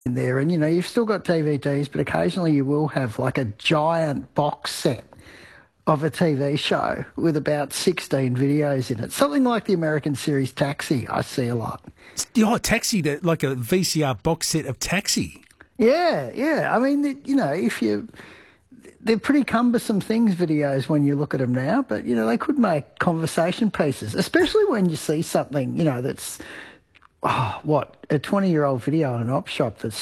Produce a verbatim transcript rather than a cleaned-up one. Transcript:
in there. And, you know, you've still got D V Ds, but occasionally you will have like a giant box set of a T V show with about sixteen videos in it. Something like the American series Taxi, I see a lot. Oh, Taxi, that like a V C R box set of Taxi. Yeah, yeah. I mean, you know, if you... They're pretty cumbersome things, videos, when you look at them now, but, you know, they could make conversation pieces, especially when you see something, you know, that's, oh, what, a twenty-year-old video in an op shop that's